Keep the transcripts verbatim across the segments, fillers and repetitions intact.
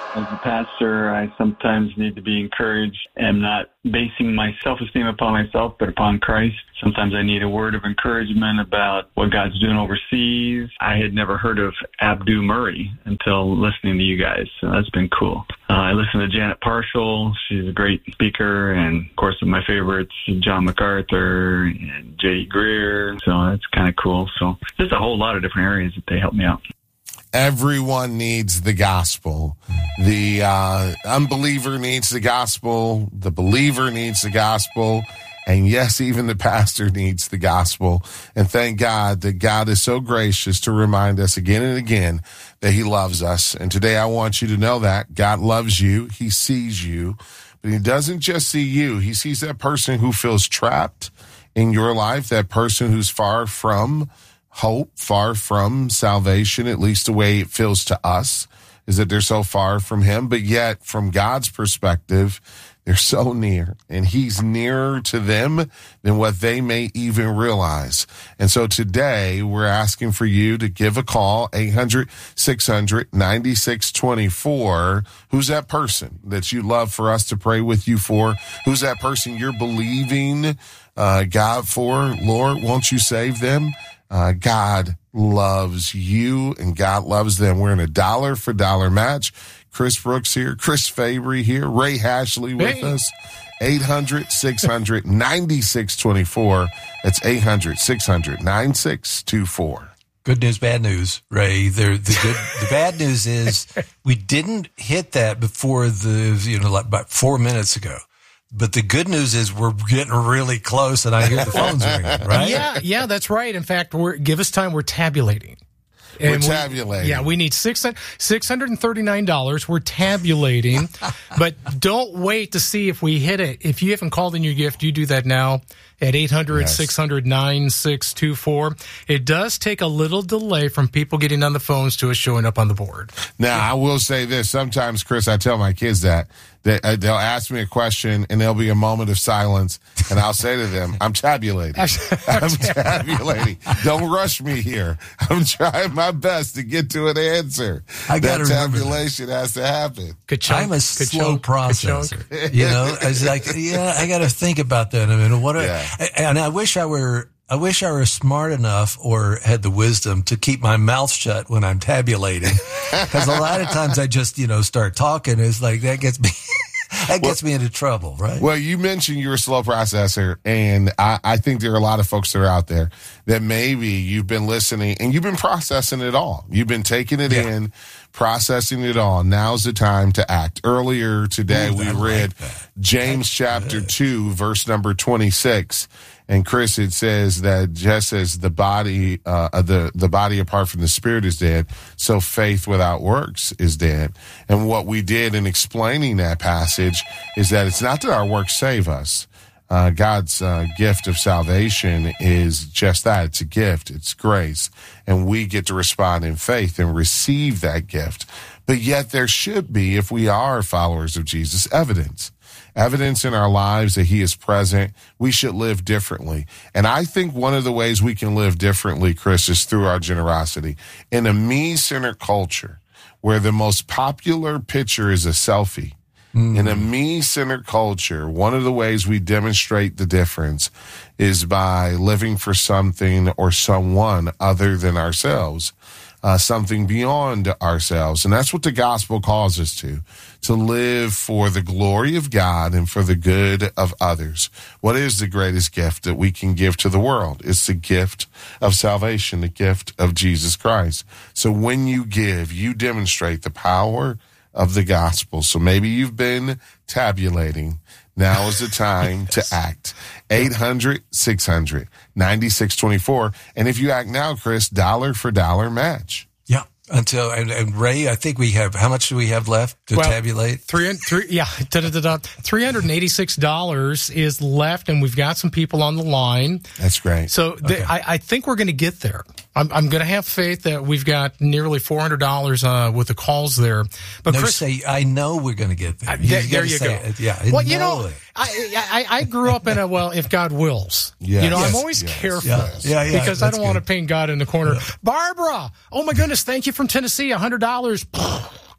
As a pastor, I sometimes need to be encouraged. I'm not basing my self-esteem upon myself, but upon Christ. Sometimes I need a word of encouragement about what God's doing overseas. I had never heard of Abdu Murray until listening to you guys, so that's been cool. Uh, I listen to Janet Parshall. She's a great speaker, and of course, my favorites, John MacArthur and J. Greer, so that's kind of cool. So there's a whole lot of different areas that they help me out. Everyone needs the gospel. The uh, unbeliever needs the gospel. The believer needs the gospel. And yes, even the pastor needs the gospel. And thank God that God is so gracious to remind us again and again that he loves us. And today I want you to know that God loves you. He sees you, but he doesn't just see you. He sees that person who feels trapped in your life, that person who's far from hope, far from salvation, at least the way it feels to us, is that they're so far from him. But yet, from God's perspective, they're so near, and he's nearer to them than what they may even realize. And so today, we're asking for you to give a call, eight hundred, six hundred, ninety-six twenty-four. Who's that person that you'd love for us to pray with you for? Who's that person you're believing uh, God for? Lord, won't you save them? Uh, God loves you and God loves them. We're in a dollar for dollar match. Chris Brooks here, Chris Fabry here, Ray Hashley with hey. us. eight hundred, six hundred, ninety-six twenty-four. That's eight hundred, six hundred, ninety-six twenty-four. Good news, bad news, Ray. The, the good, the bad news is we didn't hit that before the, you know, like about four minutes ago. But the good news is we're getting really close, and I hear the phones ringing, right? Yeah, yeah, that's right. In fact, we're give us time. We're tabulating. We're And tabulating. We, yeah, we need six hundred thirty-nine dollars. We're tabulating. But don't wait to see if we hit it. If you haven't called in your gift, you do that now at eight hundred, six hundred, ninety-six twenty-four. It does take a little delay from people getting on the phones to us showing up on the board. Now, yeah. I will say this. Sometimes, Chris, I tell my kids that. They, uh, they'll ask me a question, and there'll be a moment of silence, and I'll say to them, I'm tabulating. I'm tabulating. Don't rush me here. I'm trying my best to get to an answer. I got that tabulation that. has to happen. Ka-chunk, I'm a slow ka-chunk, processor. ka-chunk. You know, I was like, yeah, I got to think about that. I mean, what? Are, Yeah. And I wish I were. I wish I were smart enough or had the wisdom to keep my mouth shut when I'm tabulating. Because a lot of times I just, you know, start talking. It's like that gets me, that gets well, me into trouble, right? Well, you mentioned you're a slow processor, and I, I think there are a lot of folks that are out there that maybe you've been listening and you've been processing it all. You've been taking it yeah. in, processing it all. Now's the time to act. Earlier today, Ooh, we I read like James That's chapter good. two, verse number twenty-six. And Chris, it says that just as the body, uh, the, the body apart from the spirit is dead, so faith without works is dead. And what we did in explaining that passage is that it's not that our works save us. Uh, God's uh, gift of salvation is just that. It's a gift. It's grace. And we get to respond in faith and receive that gift. But yet there should be, if we are followers of Jesus, evidence. Evidence in our lives that he is present. We should live differently. And I think one of the ways we can live differently, Chris, is through our generosity. In a me-centered culture where the most popular picture is a selfie, mm. in a me-centered culture, one of the ways we demonstrate the difference is by living for something or someone other than ourselves. Uh, something beyond ourselves. And that's what the gospel calls us to, to live for the glory of God and for the good of others. What is the greatest gift that we can give to the world? It's the gift of salvation, the gift of Jesus Christ. So when you give, you demonstrate the power of the gospel. So maybe you've been tabulating. Now is the time to act. eight hundred, six hundred, ninety-six twenty-four. And if you act now, Chris, dollar for dollar match. Yeah. Until, and, and Ray, I think we have, how much do we have left to well, tabulate? Three, three, yeah, da, da, da, da. three hundred eighty-six dollars is left, and we've got some people on the line. That's great. So okay. the, I, I think we're going to get there. I'm, I'm going to have faith that we've got nearly four hundred dollars uh, with the calls there. But no, Chris, say, I know we're going to get there. Uh, there you, there you go. It. Yeah, well, know you know, it. I, I I grew up in a, well, if God wills. Yes, you know, yes, I'm always yes, careful yes. Yeah, yeah, because I don't good. want to paint God in the corner. Yeah. Barbara, oh my goodness, thank you from Tennessee, one hundred dollars.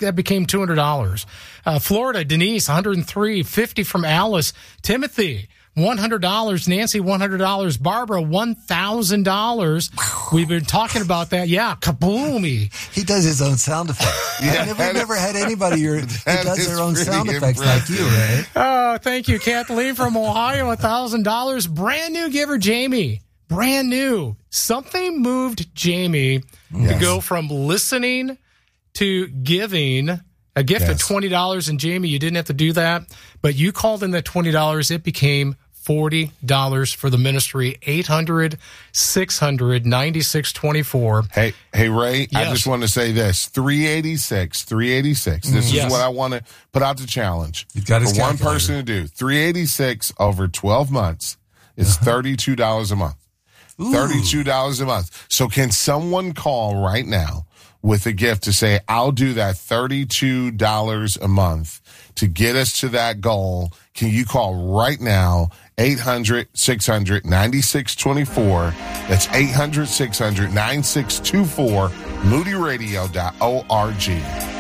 that became two hundred dollars. Uh, Florida, Denise, one hundred three. fifty from Alice. Timothy, one hundred dollars. Nancy, one hundred dollars. Barbara, one thousand dollars. We've been talking about that. Yeah, kaboomy. He does his own sound effects. Yeah, I've never, never had anybody who does their own really sound effects like you, right? Oh, thank you, Kathleen from Ohio, one thousand dollars. Brand new giver, Jamie. Brand new. Something moved Jamie Yes. to go from listening to giving a gift Yes. of twenty dollars. And Jamie, you didn't have to do that, but you called in that twenty dollars. It became forty dollars for the ministry. eight hundred, six hundred, ninety-six twenty-four. Hey, hey, Ray, I Yes. just want to say this. three eighty-six, three eighty-six. This is Yes. what I want to put out the challenge. You've got his For one calculator. person to do. three eighty-six over twelve months is thirty-two dollars a month. Ooh. thirty-two dollars a month. So can someone call right now with a gift to say, I'll do that thirty-two dollars a month to get us to that goal? Can you call right now, eight hundred, six hundred, ninety-six twenty-four. That's eight hundred, six hundred, ninety-six twenty-four, moody radio dot org.